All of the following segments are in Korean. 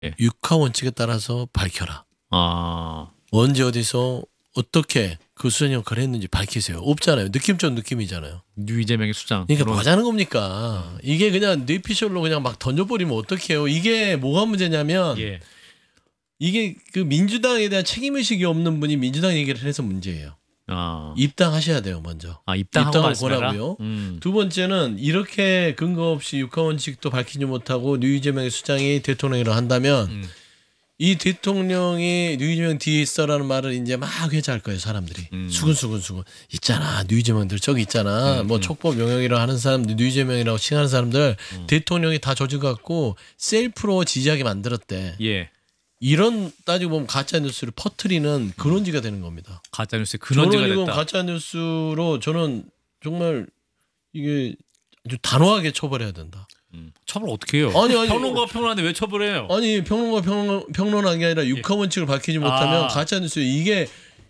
예. 육하 원칙에 따라서 밝혀라. 아. 언제 어디서 어떻게 그 수장 역할을 했는지 밝히세요. 없잖아요. 느낌적 느낌이잖아요. 이재명의 수장. 그러니까 뭐 하자는 겁니까? 이게 그냥 뇌피셜로 그냥 막 던져버리면 어떡해요. 이게 뭐가 문제냐면 예. 이게 그 민주당에 대한 책임의식이 없는 분이 민주당 얘기를 해서 문제예요. 아. 입당하셔야 돼요. 먼저. 입당하고 입당을 말씀해라? 권하고요. 두 번째는 이렇게 근거 없이 육하원칙도 밝히지 못하고 이재명의 수장이 대통령이라고 한다면 이 대통령이 이재명 뒤에 있어라는 말을 이제 막 회자할 거예요. 사람들이. 수근수근 있잖아. 이재명들 저기 있잖아. 뭐 촉법 영역이라 하는 사람들 이재명이라고 칭하는 사람들 대통령이 다 조직갖고 셀프로 지지하게 만들었대. 예. 이런 따지고 보면 가짜뉴스를 퍼뜨리는 근원지가 되는 겁니다. 가짜뉴스의 근원지가 저는 이건 됐다. 가짜뉴스로 저는 정말 이게 아주 단호하게 처벌해야 된다. 처벌 어떻게 해요? 아니, 평론가 평론하는데 왜 처벌해요? 아니 평론한 게 아니라 육하원칙을 밝히지 못하면 가짜뉴스 이게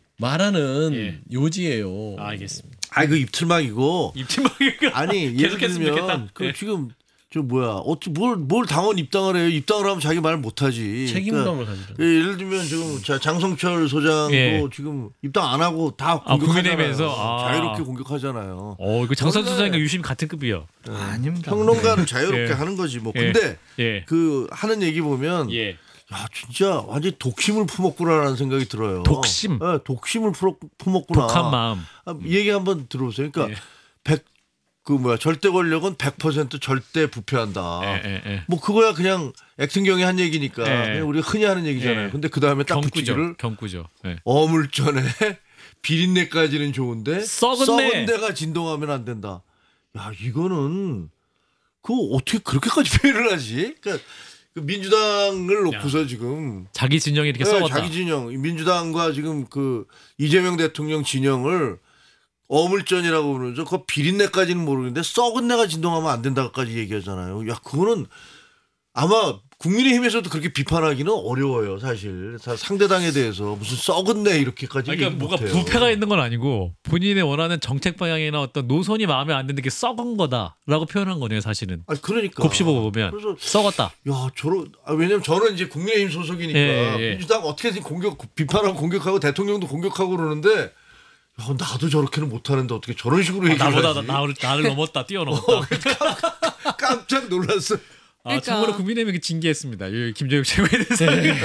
말하는 요지예요. 알겠습니다. 그 입틀막이고. 입팀방이가 아니 예를 계속했으면 들면 좋겠다. 그 지금 저 뭐야 뭘 당원 입당을 해요? 입당을 하면 자기 말 못하지. 책임감을 가지라. 예를 들면 지금 장성철 소장도 지금 입당 안 하고 다 공격하잖아요. 국민의힘에서 자유롭게 공격하잖아요. 이거 장선 수장과 유심 같은 급이요. 아닙니다. 평론가는 자유롭게 하는 거지 뭐. 근데 그 하는 얘기 보면 야 진짜 완전 히 독심을 품었구나라는 생각이 들어요. 독심. 네, 독심을 품었구나. 독한 마음. 얘기 한번 들어보세요. 그러니까 절대 권력은 100% 절대 부패한다. 뭐 그거야 그냥 액팅경이 한 얘기니까 그냥 우리가 흔히 하는 얘기잖아요. 근데 그 다음에 딱 붙이기를 경구죠. 어물전에 비린내까지는 좋은데 썩은 데가 진동하면 안 된다. 야 이거는 그거 어떻게 그렇게까지 표현을 하지? 그러니까 그 민주당을 놓고서 지금 자기 진영이 이렇게 썩었다. 자기 진영 민주당과 지금 그 이재명 대통령 진영을 어물전이라고 그러죠. 그 비린내까지는 모르겠는데 썩은 내가 진동하면 안 된다까지 얘기하잖아요. 야 그거는 아마 국민의힘에서도 그렇게 비판하기는 어려워요. 사실 상대당에 대해서 무슨 썩은 내 이렇게까지 그러니까 뭐가 부패가 있는 건 아니고 본인의 원하는 정책 방향이나 어떤 노선이 마음에 안 드는 게 썩은 거다라고 표현한 거네요. 사실은. 그러니까 곱씹어 보면 그래서 썩었다. 야 왜냐면 저는 이제 국민의힘 소속이니까 민주당 어떻게든 비판하고 공격하고 대통령도 공격하고 그러는데. 나도 저렇게는 못하는데 어떻게 저런 식으로 얘기하지? 나보다 나를 넘었다 뛰어넘었다. 깜짝 놀랐어. 그러니까. 참고로 국민의힘이 징계했습니다. 김재욱 최고에 대해서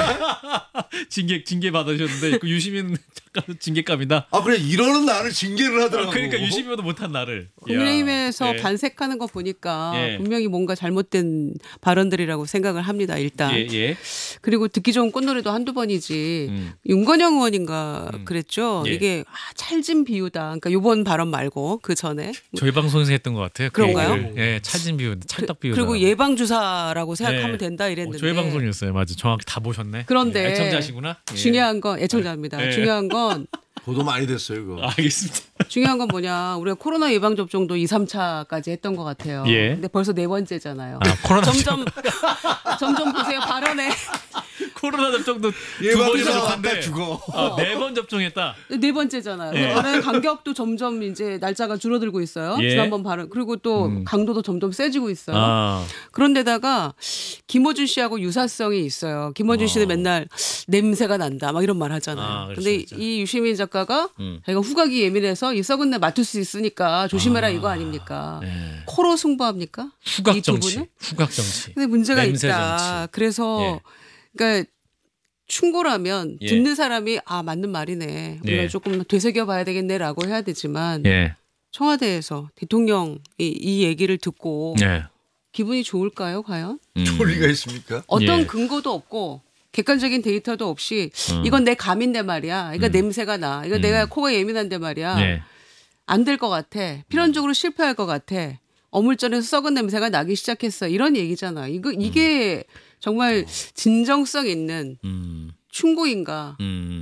징계 받으셨는데 유시민 작가도 징계감이다. 그래 이러는 나를 징계를 하더라고. 그러니까 유시민도 못한 나를. 국민의힘에서 반색하는 거 보니까 분명히 뭔가 잘못된 발언들이라고 생각을 합니다. 일단. 그리고 듣기 좋은 꽃노래도 한두 번이지. 윤건영 의원인가 그랬죠. 이게 찰진 비유다. 그러니까 이번 발언 말고 그 전에. 저희 방송에서 했던 것 같아요. 그런가요? 찰진 비유, 찰떡 비유. 그리고 예방주사라고 생각하면 된다 이랬는데. 저희 방송이었어요. 맞아. 정확히 다 보셨네. 그런데 애청자시구나. 중요한 건 애청자입니다. 중요한 건 보도 많이 됐어요, 그거. 알겠습니다. 중요한 건 뭐냐. 우리가 코로나 예방 접종도 2, 3차까지 했던 것 같아요. 근데 벌써 4번째잖아요. 코로나 점점 보세요. 발언에 코로나 접종도 예방주사 죽어. 4번 접종했다. 4번째잖아요. 발언 간격도 점점 이제 날짜가 줄어들고 있어요. 지난번 발언 그리고 또 강도도 점점 세지고 있어요. 그런데다가 김어준 씨하고 유사성이 있어요. 김어준 씨는 맨날 냄새가 난다 막 이런 말 하잖아요. 근데 이 유시민 작가가 자기가 후각이 예민해서 이 썩은 내 맡을 수 있으니까 조심해라 이거 아닙니까? 코로 승부합니까? 후각 이 두 정치. 분은? 후각 정치. 근데 문제가 냄새 있다. 정치. 그래서 그러니까 충고라면 듣는 사람이 맞는 말이네. 우리가 조금 되새겨 봐야 되겠네라고 해야 되지만 청와대에서 대통령이 이 얘기를 듣고 기분이 좋을까요, 과연? 좋을 리가 있습니까? 어떤 근거도 없고 객관적인 데이터도 없이 이건 내 감인데 말이야. 이거 냄새가 나. 이거 내가 코가 예민한데 말이야. 안 될 것 같아. 필연적으로 실패할 것 같아. 어물전에서 썩은 냄새가 나기 시작했어. 이런 얘기잖아. 이게 정말 진정성 있는 충고인가.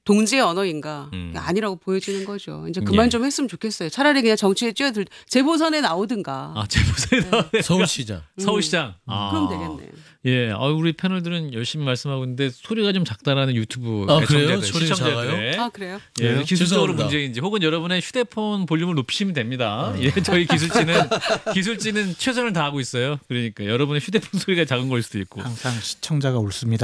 동지의 언어인가 아니라고 보여지는 거죠. 이제 그만 좀 했으면 좋겠어요. 차라리 그냥 정치에 뛰어들 재보선에 나오든가. 아, 재보선에 나오네. 서울시장. 서울시장. 그럼 되겠네요. 예, 우리 패널들은 열심히 말씀하고 있는데 소리가 좀 작다라는 유튜브 그래요? 애청자들, 소리 작아요? 시청자들. 아 그래요? 예, 네, 기술적으로 죄송합니다. 문제인지 혹은 여러분의 휴대폰 볼륨을 높이시면 됩니다. 예, 저희 기술진은 최선을 다하고 있어요. 그러니까 여러분의 휴대폰 소리가 작은 걸 수도 있고. 항상 시청자가 옳습니다.